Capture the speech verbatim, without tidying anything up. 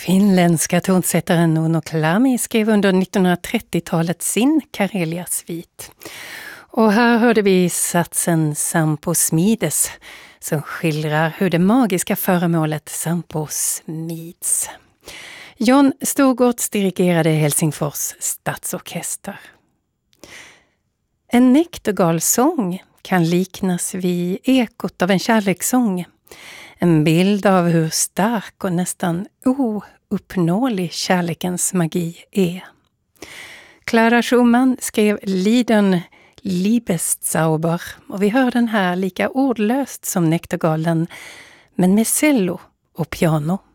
Finländska tonsättaren Uno Kalami skrev under nittonhundratrettiotalet sin Karelia-svit. Och här hörde vi satsen Sampo smides som skildrar hur det magiska föremålet Sampo smids. John Storgårds dirigerade Helsingfors stadsorkester. En näktergalsång kan liknas vid ekot av en kärlekssång. En bild av hur stark och nästan ouppnåelig kärlekens magi är. Clara Schumann skrev Liedern Liebeszauber och vi hör den här lika ordlöst som näktergalen men med cello och piano.